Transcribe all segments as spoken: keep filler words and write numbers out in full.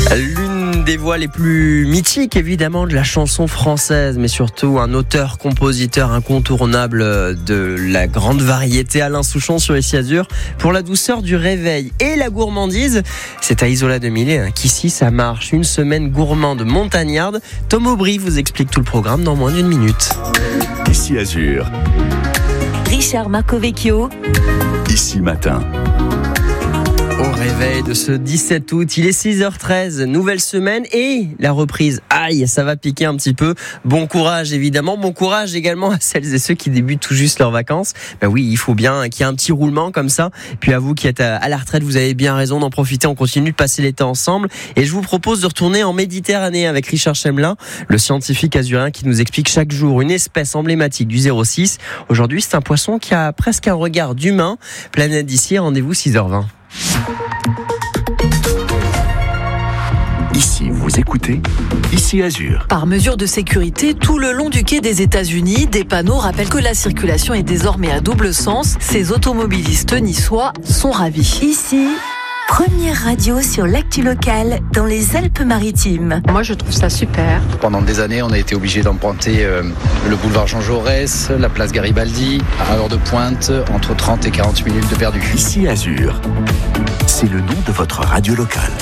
L'une des voix les plus mythiques évidemment de la chanson française, mais surtout un auteur-compositeur incontournable de la grande variété, Alain Souchon sur Ici Azur. Pour la douceur du réveil et la gourmandise, c'est à Isola deux mille qu'ici ça marche. Une semaine gourmande montagnarde. Tom Aubry vous explique tout le programme dans moins d'une minute. Ici Azur. Richard Marcovecchio. Ici Matin. Au réveil de ce dix-sept août, il est six heures treize, nouvelle semaine et la reprise. Aïe, ça va piquer un petit peu. Bon courage évidemment, bon courage également à celles et ceux qui débutent tout juste leurs vacances. Ben oui, il faut bien qu'il y ait un petit roulement comme ça. Puis à vous qui êtes à la retraite, vous avez bien raison d'en profiter. On continue de passer l'été ensemble. Et je vous propose de retourner en Méditerranée avec Richard Chemelin, le scientifique azuréen qui nous explique chaque jour une espèce emblématique du zéro six. Aujourd'hui, c'est un poisson qui a presque un regard d'humain. Planète d'ici, rendez-vous six heures vingt. Ici, vous écoutez Ici Azur. Par mesure de sécurité, tout le long du quai des États-Unis, des panneaux rappellent que la circulation est désormais à double sens. Ces automobilistes niçois sont ravis. Ici, première radio sur l'actu locale dans les Alpes-Maritimes. Moi, je trouve ça super. Pendant des années, on a été obligé d'emprunter euh, le boulevard Jean Jaurès, la place Garibaldi, à l'heure de pointe, entre trente et quarante minutes de perdu. Ici Azur, c'est le nom de votre radio locale.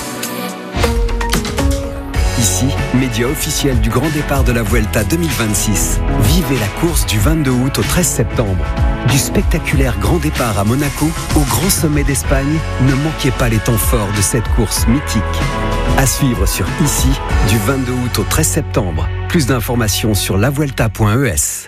Ici, média officiel du grand départ de la Vuelta deux mille vingt-six. Vivez la course du vingt-deux août au treize septembre. Du spectaculaire grand départ à Monaco au grand sommet d'Espagne, ne manquez pas les temps forts de cette course mythique. À suivre sur Ici, du vingt-deux août au treize septembre. Plus d'informations sur la vuelta point e s.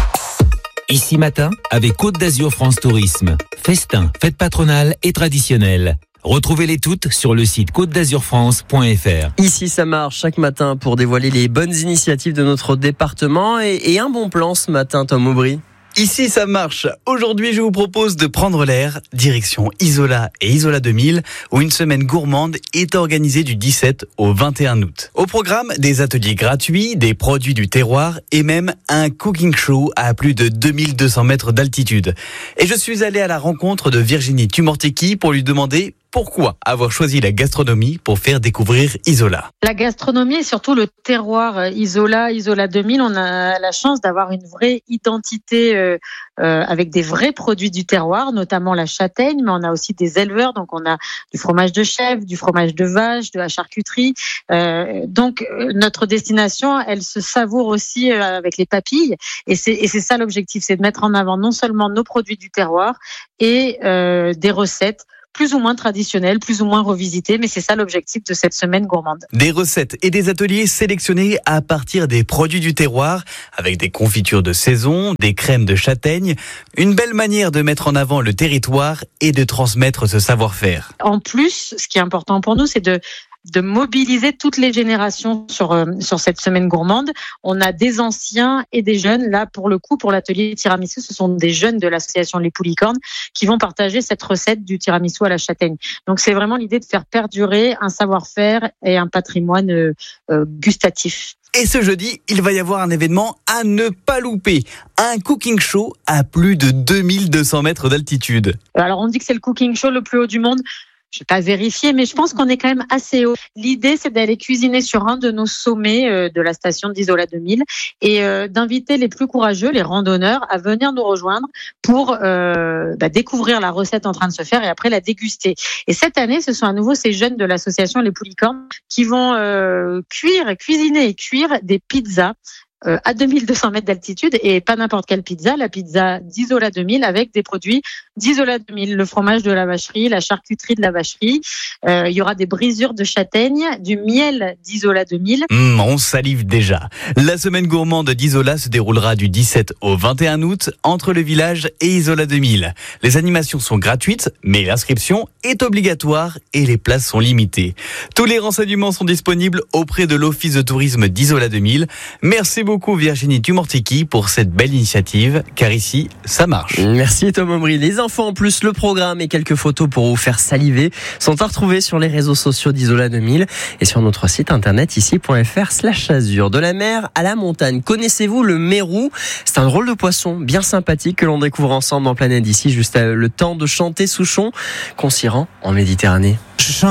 Ici Matin, avec Côte d'Azur France Tourisme. Festin, fête patronale et traditionnelle. Retrouvez-les toutes sur le site côte d'azur france point f r. Ici, ça marche chaque matin pour dévoiler les bonnes initiatives de notre département et, et un bon plan ce matin, Tom Aubry. Ici, ça marche. Aujourd'hui, je vous propose de prendre l'air, direction Isola et Isola deux mille, où une semaine gourmande est organisée du dix-sept au vingt et un août. Au programme, des ateliers gratuits, des produits du terroir et même un cooking show à plus de deux mille deux cents mètres d'altitude. Et je suis allé à la rencontre de Virginie Tumortecki pour lui demander pourquoi avoir choisi la gastronomie pour faire découvrir Isola. La gastronomie et surtout le terroir Isola, Isola deux mille, on a la chance d'avoir une vraie identité euh, euh, avec des vrais produits du terroir, notamment la châtaigne, mais on a aussi des éleveurs, donc on a du fromage de chèvre, du fromage de vache, de la charcuterie. Euh, donc notre destination, elle se savoure aussi euh, avec les papilles, et c'est, et c'est ça l'objectif, c'est de mettre en avant non seulement nos produits du terroir et euh, des recettes plus ou moins traditionnelles, plus ou moins revisitées, mais c'est ça l'objectif de cette semaine gourmande. Des recettes et des ateliers sélectionnés à partir des produits du terroir, avec des confitures de saison, des crèmes de châtaigne, une belle manière de mettre en avant le territoire et de transmettre ce savoir-faire. En plus, ce qui est important pour nous, c'est de de mobiliser toutes les générations sur euh, sur cette semaine gourmande. On a des anciens et des jeunes. Là, pour le coup, pour l'atelier tiramisu, ce sont des jeunes de l'association Les Poulicornes qui vont partager cette recette du tiramisu à la châtaigne. Donc, c'est vraiment l'idée de faire perdurer un savoir-faire et un patrimoine euh, euh, gustatif. Et ce jeudi, il va y avoir un événement à ne pas louper. Un cooking show à plus de deux mille deux cents mètres d'altitude. Alors, on dit que c'est le cooking show le plus haut du monde. Je vais pas vérifier, mais je pense qu'on est quand même assez haut. L'idée, c'est d'aller cuisiner sur un de nos sommets euh, de la station d'Isola deux mille et euh, d'inviter les plus courageux, les randonneurs, à venir nous rejoindre pour euh, bah, découvrir la recette en train de se faire et après la déguster. Et cette année, ce sont à nouveau ces jeunes de l'association Les Poulicornes qui vont euh, cuire, cuisiner et cuire des pizzas Euh, à deux mille deux cents mètres d'altitude, et pas n'importe quelle pizza, la pizza d'Isola deux mille avec des produits d'Isola deux mille, le fromage de la vacherie, la charcuterie de la vacherie, euh, il y aura des brisures de châtaigne, du miel d'Isola deux mille. Mmh, on salive déjà. La semaine gourmande d'Isola se déroulera du dix-sept au vingt et un août entre le village et Isola deux mille. Les animations sont gratuites, mais l'inscription est obligatoire et les places sont limitées. Tous les renseignements sont disponibles auprès de l'Office de tourisme d'Isola deux mille. Merci beaucoup beaucoup Virginie Tumortecki pour cette belle initiative, car ici, ça marche. Merci Tom Aubry. Les infos en plus, le programme et quelques photos pour vous faire saliver sont à retrouver sur les réseaux sociaux d'Isola deux mille et sur notre site internet ici point f r slash azur. De la mer à la montagne, connaissez-vous le mérou? C'est un drôle de poisson bien sympathique que l'on découvre ensemble en Planète d'ici, juste le temps de chanter Souchon qu'on s'y rend en Méditerranée.